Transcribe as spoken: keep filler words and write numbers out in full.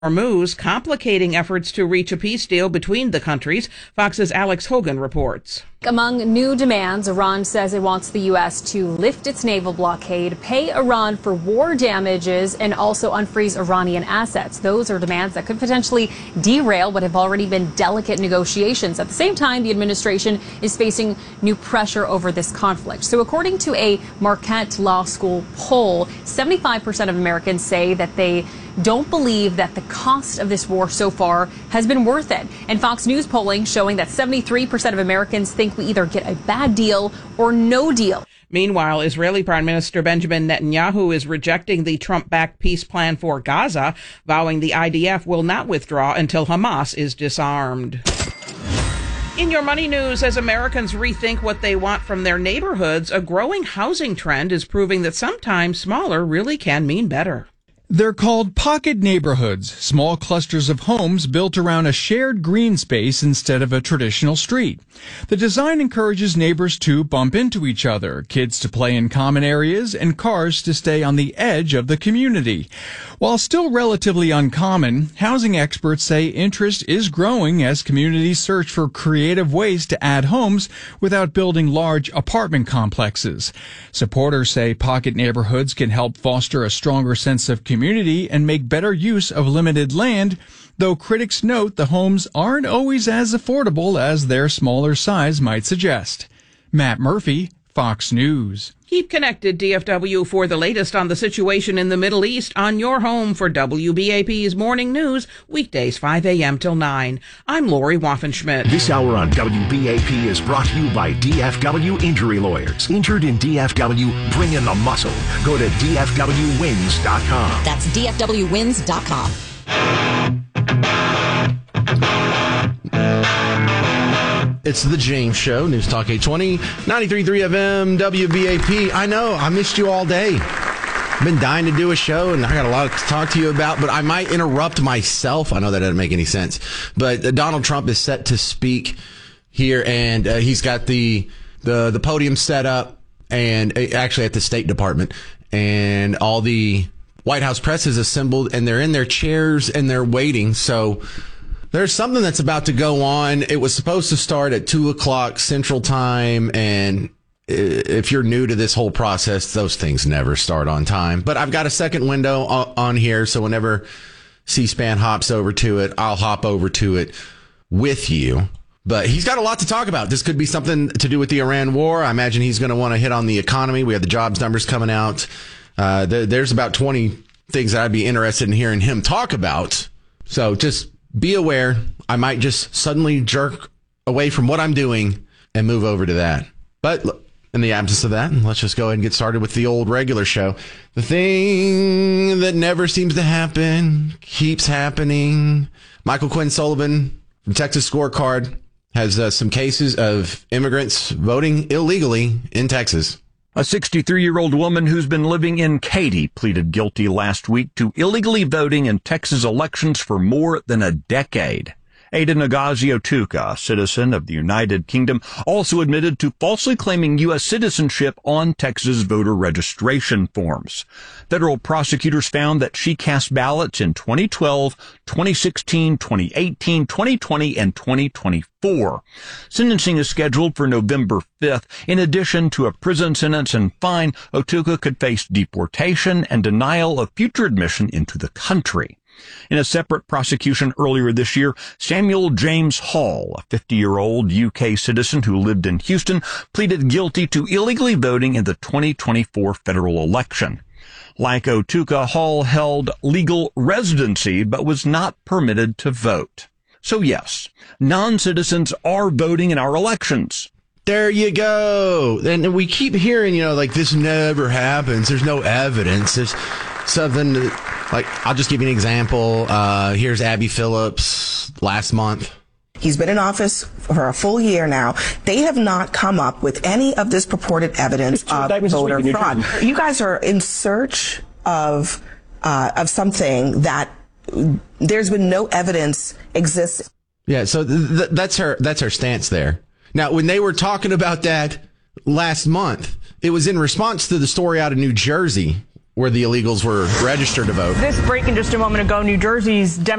Hormuz, complicating efforts to reach a peace deal between the countries. Fox's Alex Hogan reports. Among new demands, Iran says it wants the U S to lift its naval blockade, pay Iran for war damages, and also unfreeze Iranian assets. Those are demands that could potentially derail what have already been delicate negotiations. At the same time, the administration is facing new pressure over this conflict. So according to a Marquette Law School poll, seventy-five percent of Americans say that they don't believe that the cost of this war so far has been worth it. And Fox News polling showing that seventy-three percent of Americans think we either get a bad deal or no deal. Meanwhile, Israeli Prime Minister Benjamin Netanyahu is rejecting the Trump-backed peace plan for Gaza, vowing the I D F will not withdraw until Hamas is disarmed. In your money news, as Americans rethink what they want from their neighborhoods, a growing housing trend is proving that sometimes smaller really can mean better. They're called pocket neighborhoods, small clusters of homes built around a shared green space instead of a traditional street. The design encourages neighbors to bump into each other, kids to play in common areas, and cars to stay on the edge of the community. While still relatively uncommon, housing experts say interest is growing as communities search for creative ways to add homes without building large apartment complexes. Supporters say pocket neighborhoods can help foster a stronger sense of community community and make better use of limited land, though critics note the homes aren't always as affordable as their smaller size might suggest. Matt Murphy, Fox News. Keep connected, D F W, for the latest on the situation in the Middle East on your home for W B A P's Morning News, weekdays five a.m. till nine. I'm Lori Waffenschmidt. This hour on W B A P is brought to you by D F W Injury Lawyers. Injured in D F W, bring in the muscle. Go to D F W wins dot com. That's D F W wins dot com. It's the James Show, News Talk eight twenty, ninety-three point three F M, W B A P. I know, I missed you all day. I've been dying to do a show, and I got a lot to talk to you about, but I might interrupt myself. I know that doesn't make any sense. But uh, Donald Trump is set to speak here, and uh, he's got the, the, the podium set up, and uh, actually at the State Department, and all the White House press is assembled, and they're in their chairs, and they're waiting, so... There's something that's about to go on. It was supposed to start at two o'clock Central Time, and if you're new to this whole process, those things never start on time. But I've got a second window on here, so whenever C-SPAN hops over to it, I'll hop over to it with you. But he's got a lot to talk about. This could be something to do with the Iran war. I imagine he's going to want to hit on the economy. We have the jobs numbers coming out. Uh, there's about twenty things that I'd be interested in hearing him talk about. So just... be aware, I might just suddenly jerk away from what I'm doing and move over to that. But in the absence of that, let's just go ahead and get started with the old regular show. The thing that never seems to happen keeps happening. Michael Quinn Sullivan from Texas Scorecard has uh, some cases of immigrants voting illegally in Texas. A sixty-three-year-old woman who's been living in Katy pleaded guilty last week to illegally voting in Texas elections for more than a decade. Ada Nagazio-Tuca, a citizen of the United Kingdom, also admitted to falsely claiming U S citizenship on Texas voter registration forms. Federal prosecutors found that she cast ballots in twenty twelve, twenty sixteen, twenty eighteen, twenty twenty, and twenty twenty-four. Sentencing is scheduled for November fifth. In addition to a prison sentence and fine, Otuka could face deportation and denial of future admission into the country. In a separate prosecution earlier this year, Samuel James Hall, a fifty-year-old U K citizen who lived in Houston, pleaded guilty to illegally voting in the twenty twenty-four federal election. Like Otuka, Hall held legal residency but was not permitted to vote. So yes, non-citizens are voting in our elections. There you go. And we keep hearing, you know, like this never happens. There's no evidence. There's something that, like, I'll just give you an example. Uh, here's Abby Phillips last month. He's been in office for a full year now. They have not come up with any of this purported evidence of voter fraud. You guys are in search of uh, of something that there's been no evidence exists. Yeah, so th- th- that's her that's her stance there. Now, when they were talking about that last month, it was in response to the story out of New Jersey where the illegals were registered to vote. This breaking just a moment ago, New Jersey's Democrats